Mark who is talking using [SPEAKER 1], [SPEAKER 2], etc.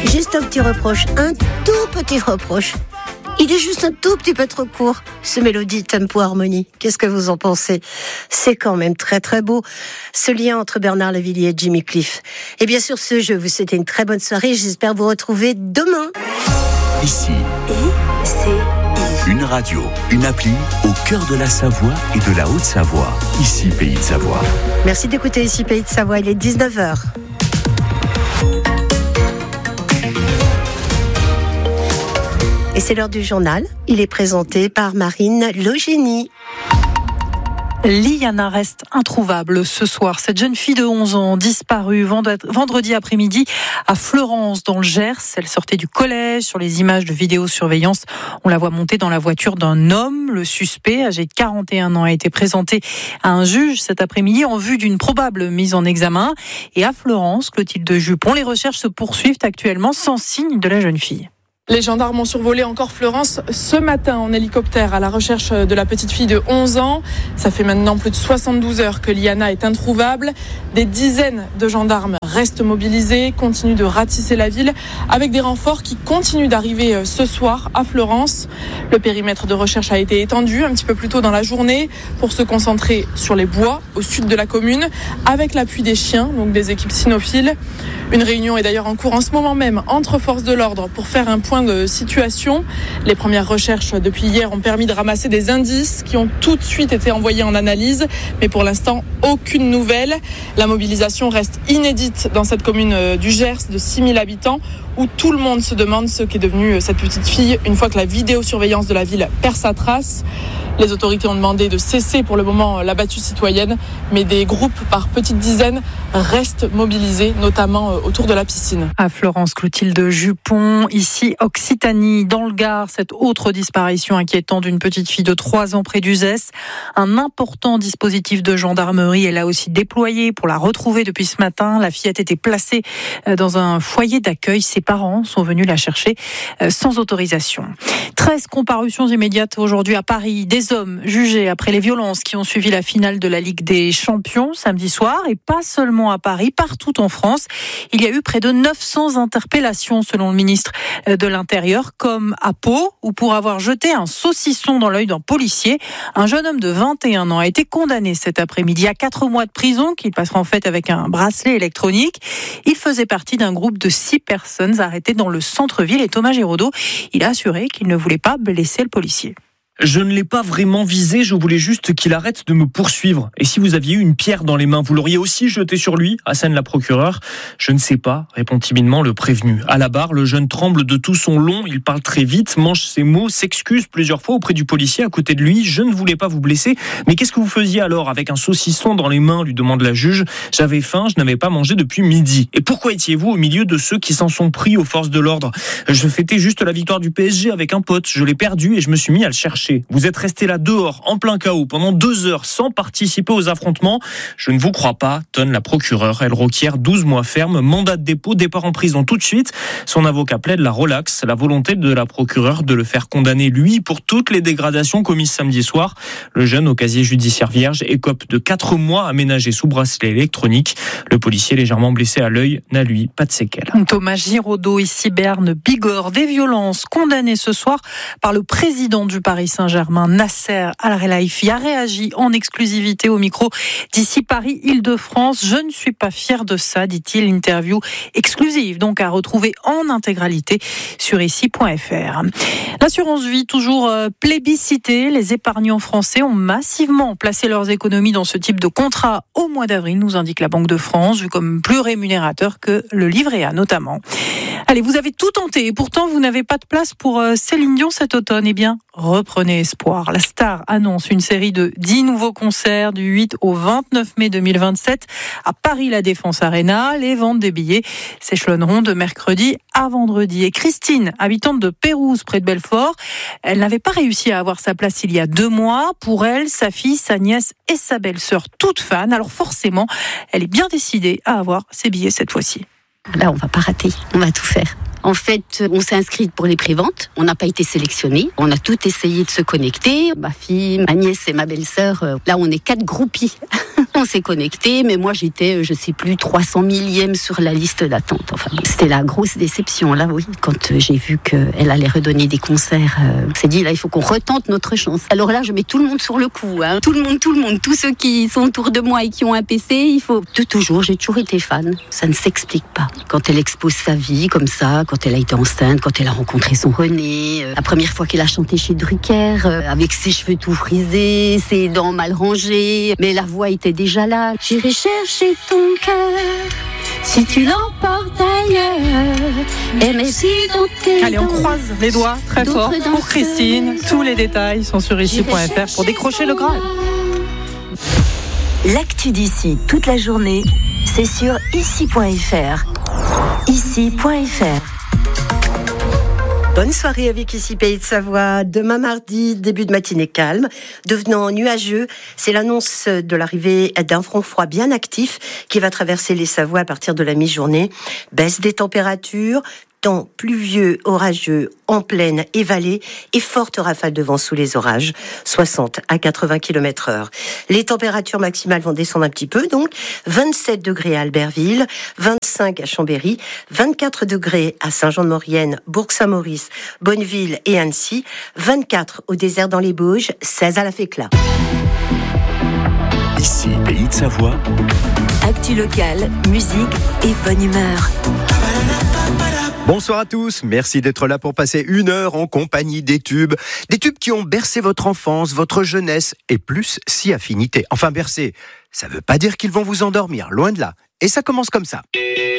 [SPEAKER 1] Juste un petit reproche, un tout petit reproche. Il est juste un tout petit peu trop court, ce mélodie, tempo, harmonie. Qu'est-ce que vous en pensez ? C'est quand même très très beau, ce lien entre Bernard Lavilliers et Jimmy Cliff. Et bien sûr, je vous souhaite une très bonne soirée. J'espère vous retrouver demain.
[SPEAKER 2] Ici, une radio, une appli au cœur de la Savoie et de la Haute-Savoie. Ici, Pays de Savoie.
[SPEAKER 1] Merci d'écouter Ici, Pays de Savoie. Il est 19h. Et c'est l'heure du journal. Il est présenté par Marine Logénie.
[SPEAKER 3] Liana reste introuvable ce soir. Cette jeune fille de 11 ans disparue vendredi après-midi à Fleurance dans le Gers. Elle sortait du collège. Sur les images de vidéosurveillance, on la voit monter dans la voiture d'un homme. Le suspect, âgé de 41 ans, a été présenté à un juge cet après-midi en vue d'une probable mise en examen. Et à Fleurance, Clotilde Jupon, les recherches se poursuivent actuellement sans signe de la jeune fille.
[SPEAKER 4] Les gendarmes ont survolé encore Fleurance ce matin en hélicoptère à la recherche de la petite fille de 11 ans. Ça fait maintenant plus de 72 heures que Liana est introuvable. Des dizaines de gendarmes restent mobilisés, continuent de ratisser la ville avec des renforts qui continuent d'arriver ce soir à Fleurance. Le périmètre de recherche a été étendu un petit peu plus tôt dans la journée pour se concentrer sur les bois au sud de la commune avec l'appui des chiens, donc des équipes cynophiles. Une réunion est d'ailleurs en cours en ce moment même entre forces de l'ordre pour faire un point de situation. Les premières recherches depuis hier ont permis de ramasser des indices qui ont tout de suite été envoyés en analyse, mais pour l'instant aucune nouvelle. La mobilisation reste inédite dans cette commune du Gers de 6000 habitants où tout le monde se demande ce qu'est devenue cette petite fille une fois que la vidéosurveillance de la ville perd sa trace. Les autorités ont demandé de cesser pour le moment la battue citoyenne, mais des groupes par petites dizaines restent mobilisés, notamment autour de la piscine.
[SPEAKER 3] À Fleurance, Clotilde Jupon, ici Occitanie, dans le Gard, cette autre disparition inquiétante d'une petite fille de 3 ans près d'Uzès. Un important dispositif de gendarmerie est là aussi déployé pour la retrouver depuis ce matin. La fillette était placée dans un foyer d'accueil. Ses parents sont venus la chercher sans autorisation. 13 comparutions immédiates aujourd'hui à Paris. Des hommes jugés après les violences qui ont suivi la finale de la Ligue des Champions samedi soir. Et pas seulement à Paris, partout en France. Il y a eu près de 900 interpellations selon le ministre de l'Intérieur, comme à Pau, où pour avoir jeté un saucisson dans l'œil d'un policier, un jeune homme de 21 ans a été condamné cet après-midi à 4 mois de prison, qu'il passera en fait avec un bracelet électronique. Il faisait partie d'un groupe de 6 personnes arrêtées dans le centre-ville. Et Thomas Giraudot, il a assuré qu'il ne voulait pas blesser le policier.
[SPEAKER 5] Je ne l'ai pas vraiment visé, je voulais juste qu'il arrête de me poursuivre. Et si vous aviez eu une pierre dans les mains, vous l'auriez aussi jetée sur lui, assène la procureure. Je ne sais pas, répond timidement le prévenu. À la barre, le jeune tremble de tout son long, il parle très vite, mange ses mots, s'excuse plusieurs fois auprès du policier à côté de lui. Je ne voulais pas vous blesser, mais qu'est-ce que vous faisiez alors avec un saucisson dans les mains, lui demande la juge. J'avais faim, je n'avais pas mangé depuis midi. Et pourquoi étiez-vous au milieu de ceux qui s'en sont pris aux forces de l'ordre ? Je fêtais juste la victoire du PSG avec un pote, je l'ai perdu et je me suis mis à le chercher. Vous êtes resté là dehors, en plein chaos, pendant 2 heures, sans participer aux affrontements. Je ne vous crois pas, tonne la procureure. Elle requiert 12 mois ferme, mandat de dépôt, départ en prison tout de suite. Son avocat plaide la relaxe, la volonté de la procureure de le faire condamner, lui, pour toutes les dégradations commises samedi soir. Le jeune, au casier judiciaire vierge, écope de 4 mois aménagés sous bracelet électronique. Le policier, légèrement blessé à l'œil, n'a lui pas de séquelles.
[SPEAKER 3] Thomas Giraudot, ici Berne, Bigorre, des violences condamnées ce soir par le président du Paris Saint-Germain, Nasser Al-Khelaifi, a réagi en exclusivité au micro d'Ici Paris Île-de-France. Je ne suis pas fier de ça, dit-il. Interview exclusive, donc à retrouver en intégralité sur ici.fr. L'assurance vie, toujours plébiscitée. Les épargnants français ont massivement placé leurs économies dans ce type de contrat au mois d'avril, nous indique la Banque de France, vu comme plus rémunérateur que le livret A notamment. Allez, vous avez tout tenté et pourtant vous n'avez pas de place pour Céline Dion cet automne. Eh bien, reprenez espoir. La star annonce une série de 10 nouveaux concerts du 8 au 29 mai 2027 à Paris La Défense Arena. Les ventes des billets s'échelonneront de mercredi à vendredi. Et Christine, habitante de Pérouse près de Belfort, elle n'avait pas réussi à avoir sa place il y a 2 mois. Pour elle, sa fille, sa nièce et sa belle-sœur, toutes fans. Alors forcément, elle est bien décidée à avoir ses billets cette fois-ci.
[SPEAKER 6] Là, on va pas rater, on va tout faire. En fait, on s'est inscrite pour les préventes. On n'a pas été sélectionnés. On a tout essayé de se connecter. Ma fille, ma nièce et ma belle-sœur, là on est 4 groupies. On s'est connectés, mais moi j'étais, je sais plus, 300 millième sur la liste d'attente. Enfin, c'était la grosse déception, là, oui. Quand j'ai vu qu'elle allait redonner des concerts, on s'est dit, là, il faut qu'on retente notre chance. Alors là, je mets tout le monde sur le coup, hein. Tout le monde, tous ceux qui sont autour de moi et qui ont un PC, il faut... J'ai toujours été fan. Ça ne s'explique pas. Quand elle expose sa vie, comme ça, quand elle a été enceinte, quand elle a rencontré son René, la première fois qu'elle a chanté chez Drucker, avec ses cheveux tout frisés, ses dents mal rangées, mais la voix était déjà là. J'irai chercher ton cœur si tu l'emportes ailleurs. Et mais si dans tes
[SPEAKER 3] Allez, on croise les doigts très fort pour Christine. Tous les détails sont sur ici.fr pour décrocher le Graal.
[SPEAKER 7] L'actu d'ici toute la journée, c'est sur ici.fr. Ici.fr.
[SPEAKER 1] Bonne soirée avec ici Pays de Savoie. Demain mardi, début de matinée calme, devenant nuageux. C'est l'annonce de l'arrivée d'un front froid bien actif qui va traverser les Savoies à partir de la mi-journée. Baisse des températures, temps pluvieux, orageux en plaine et vallée et fortes rafales de vent sous les orages, 60 à 80 km/h. Les températures maximales vont descendre un petit peu, donc 27 degrés à Albertville, 25 à Chambéry, 24 degrés à Saint-Jean-de-Maurienne, Bourg-Saint-Maurice, Bonneville et Annecy, 24 au désert dans les Bauges, 16 à la Fécla.
[SPEAKER 2] Ici, Pays de Savoie.
[SPEAKER 7] Actu locale, musique et bonne humeur.
[SPEAKER 8] Bonsoir à tous, merci d'être là pour passer 1 heure en compagnie des tubes qui ont bercé votre enfance, votre jeunesse et plus si affinité. Enfin bercé, ça veut pas dire qu'ils vont vous endormir, loin de là. Et ça commence comme ça.